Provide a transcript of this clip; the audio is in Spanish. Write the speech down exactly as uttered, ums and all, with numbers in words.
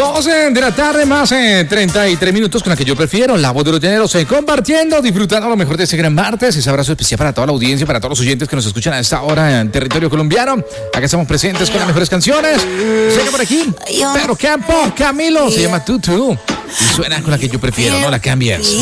doce de la tarde, más eh, treinta y tres minutos con la que yo prefiero. La voz de los llaneros, eh, compartiendo, disfrutando lo mejor de este gran martes. Ese abrazo especial para toda la audiencia, para todos los oyentes que nos escuchan a esta hora en territorio colombiano. Acá estamos presentes con las mejores canciones. Llega por aquí Pedro Campo, Camilo, se llama Tutu. Y suena con la que yo prefiero, no la cambies.